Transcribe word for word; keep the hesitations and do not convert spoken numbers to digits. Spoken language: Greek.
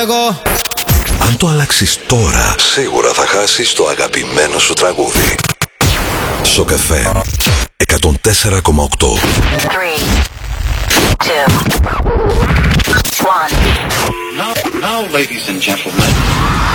Εγώ. Αν το αλλάξεις τώρα, σίγουρα θα χάσεις το αγαπημένο σου τραγούδι. Σοκ εφ εμ εκατόν τέσσερα κόμμα οκτώ. Three, two, one. Now, now, ladies and gentlemen.